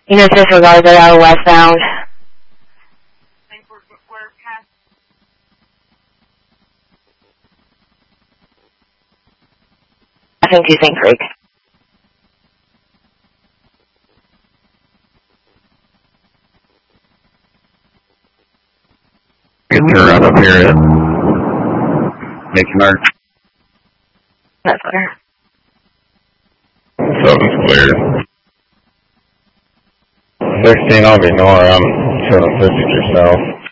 You know, disregard that out westbound. I think you think Creek. Good turn up here at Mickey Mark. That's better. 7's clear. 16, I'll be north. I'm 750 yourself.